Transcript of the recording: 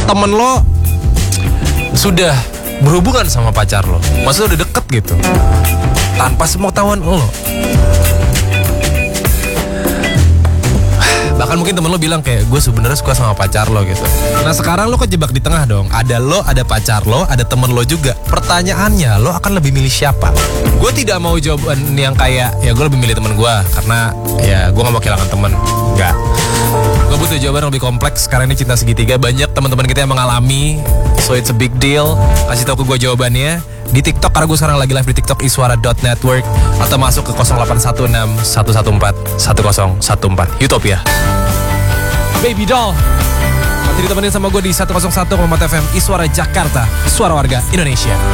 temen lo sudah berhubungan sama pacar lo, maksudnya udah deket gitu, tanpa sepengetahuan lo. Bahkan mungkin temen lo bilang kayak, gue sebenarnya suka sama pacar lo gitu. Nah sekarang lo kejebak di tengah dong. Ada lo, ada pacar lo, ada temen lo juga. Pertanyaannya, lo akan lebih milih siapa? Gue tidak mau jawaban yang kayak, ya gue lebih milih temen gue, karena ya gue gak mau kehilangan temen. Enggak. Gue butuh jawaban yang lebih kompleks, karena ini cinta segitiga. Banyak teman-teman kita yang mengalami, so it's a big deal. Kasih tau ke gue jawabannya di TikTok, karena gue sekarang lagi live di TikTok iswara.network, atau masuk ke 0816 114 1014 Utopia. Baby Doll nanti ditemenin sama gue di 101,4 FM Iswara Jakarta, suara warga Indonesia.